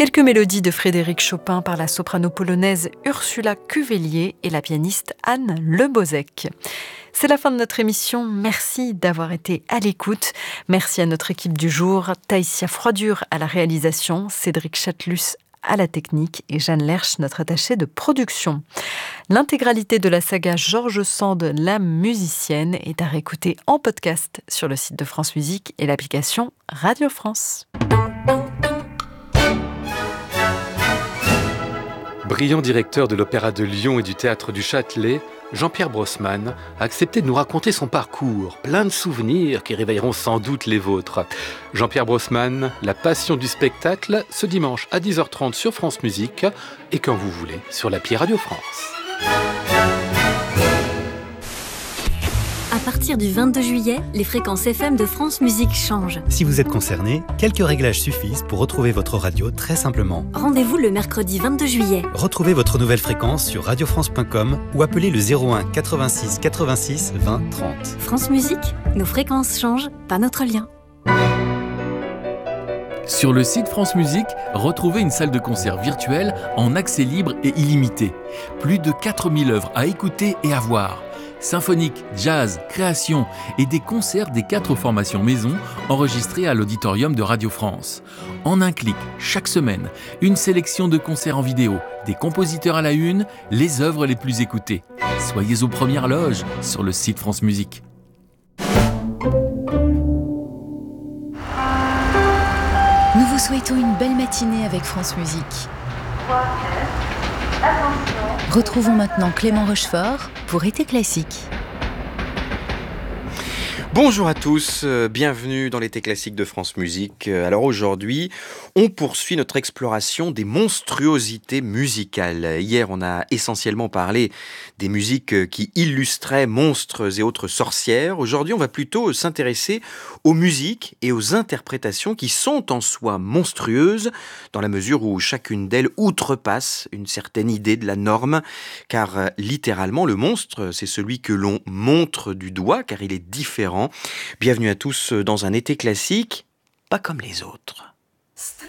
Quelques mélodies de Frédéric Chopin par la soprano polonaise Ursula Cuvelier et la pianiste Anne Lebozek. C'est la fin de notre émission. Merci d'avoir été à l'écoute. Merci à notre équipe du jour, Taïsia Froidure à la réalisation, Cédric Chatelus à la technique et Jeanne Lerche, notre attachée de production. L'intégralité de la saga George Sand, la musicienne, est à réécouter en podcast sur le site de France Musique et l'application Radio France. Brillant directeur de l'Opéra de Lyon et du Théâtre du Châtelet, Jean-Pierre Brossman a accepté de nous raconter son parcours, plein de souvenirs qui réveilleront sans doute les vôtres. Jean-Pierre Brossman, la passion du spectacle, ce dimanche à 10h30 sur France Musique et quand vous voulez sur l'appli Radio France. À partir du 22 juillet, les fréquences FM de France Musique changent. Si vous êtes concerné, quelques réglages suffisent pour retrouver votre radio très simplement. Rendez-vous le mercredi 22 juillet. Retrouvez votre nouvelle fréquence sur radiofrance.com ou appelez le 01 86 86 20 30. France Musique, nos fréquences changent, pas notre lien. Sur le site France Musique, retrouvez une salle de concert virtuelle en accès libre et illimité. Plus de 4000 œuvres à écouter et à voir. Symphonique, jazz, création et des concerts des 4 formations maison enregistrés à l'auditorium de Radio France. En un clic, chaque semaine, une sélection de concerts en vidéo, des compositeurs à la une, les œuvres les plus écoutées. Soyez aux premières loges sur le site France Musique. Nous vous souhaitons une belle matinée avec France Musique. Retrouvons maintenant Clément Rochefort pour Été classique. Bonjour à tous, bienvenue dans l'été classique de France Musique. Alors aujourd'hui, on poursuit notre exploration des monstruosités musicales. Hier, on a essentiellement parlé des musiques qui illustraient monstres et autres sorcières. Aujourd'hui, on va plutôt s'intéresser aux musiques et aux interprétations qui sont en soi monstrueuses, dans la mesure où chacune d'elles outrepasse une certaine idée de la norme, car littéralement, le monstre, c'est celui que l'on montre du doigt, car il est différent. Bienvenue à tous dans un été classique, pas comme les autres.